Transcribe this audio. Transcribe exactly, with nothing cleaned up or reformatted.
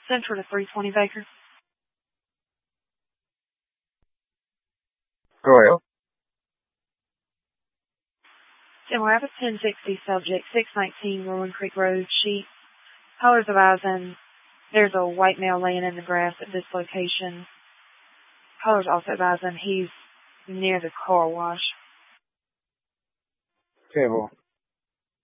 Central to three twenty Baker. Go ahead. Civil Rapids ten sixty, subject six nineteen Rolling Creek Road, sheet. Colors of eyes and there's a white male laying in the grass at this location. Colors also advise him he's near the car wash. ten four.